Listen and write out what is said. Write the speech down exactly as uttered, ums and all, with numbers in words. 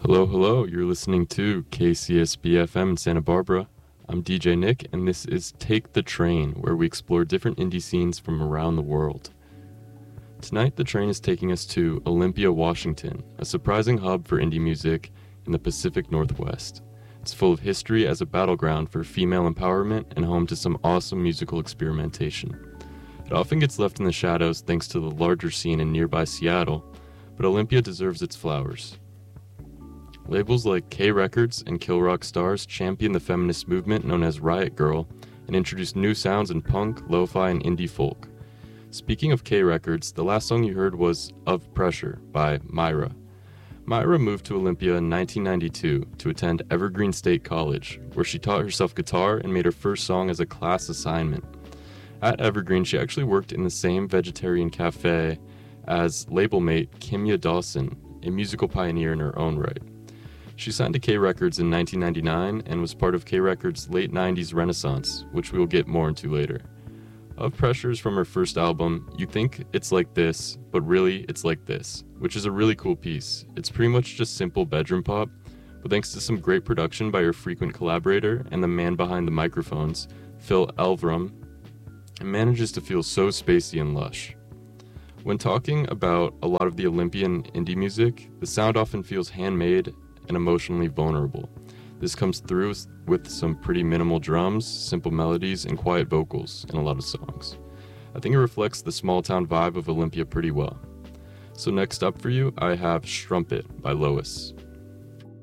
Hello, hello. You're listening to K C S B F M in Santa Barbara. I'm D J Nick, and this is Take the Train, where we explore different indie scenes from around the world. Tonight, the train is taking us to Olympia, Washington, a surprising hub for indie music in the Pacific Northwest. It's full of history as a battleground for female empowerment and home to some awesome musical experimentation. It often gets left in the shadows thanks to the larger scene in nearby Seattle, but Olympia deserves its flowers. Labels like K Records and Kill Rock Stars champion the feminist movement known as Riot Grrrl and introduce new sounds in punk, lo-fi, and indie folk. Speaking of K Records, the last song you heard was Of Pressure by Myra. Myra moved to Olympia in nineteen ninety-two to attend Evergreen State College, where she taught herself guitar and made her first song as a class assignment. At Evergreen, she actually worked in the same vegetarian cafe as label mate Kimya Dawson, a musical pioneer in her own right. She signed to K Records in nineteen ninety-nine and was part of K Records' late nineties renaissance, which we will get more into later. Of Pressure is from her first album, You Think It's Like This, but Really It's Like This, which is a really cool piece. It's pretty much just simple bedroom pop, but thanks to some great production by her frequent collaborator and the man behind the microphones, Phil Elverum, it manages to feel so spacey and lush. When talking about a lot of the Olympian indie music, the sound often feels handmade and emotionally vulnerable. This comes through with some pretty minimal drums, simple melodies, and quiet vocals in a lot of songs. I think it reflects the small town vibe of Olympia pretty well. So next up for you, I have Strumpet by Lois.